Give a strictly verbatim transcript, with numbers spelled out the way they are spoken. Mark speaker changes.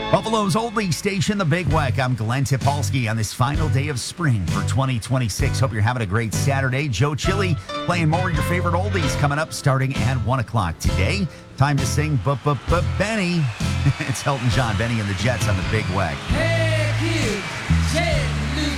Speaker 1: Buffalo's Old League station, The Big Weck. I'm Glenn Tipolsky on this final day of spring for twenty twenty-six. Hope you're having a great Saturday. Joe Chili playing more of your favorite oldies coming up starting at one o'clock today. Time to sing B-B-B-Benny. It's Elton John, Benny and the Jets on The Big Weck.
Speaker 2: Hey!